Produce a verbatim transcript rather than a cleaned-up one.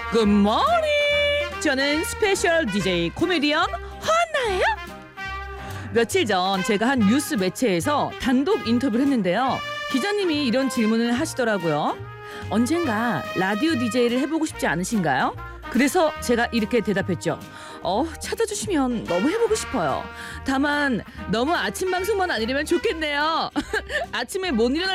굿모닝! 저는 스페셜 디제이 코미디언 허한나예요. 며칠 전 제가 한 뉴스 매체에서 단독 인터뷰를 했는데요. 기자님이 이런 질문을 하시더라고요. 언젠가 라디오 디제이를 해보고 싶지 않으신가요? 그래서 제가 이렇게 대답했죠. 어, 찾아주시면 너무 해보고 싶어요. 다만 너무 아침 방송만 아니라면 좋겠네요. 아침에 못 일어날